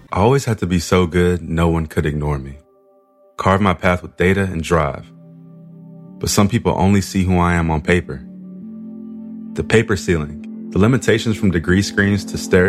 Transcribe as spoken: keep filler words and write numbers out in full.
I always had to be so good no one could ignore me. Carve my path with data and drive. But some people only see who I am on paper. The paper ceiling, the limitations from degree screens to stereo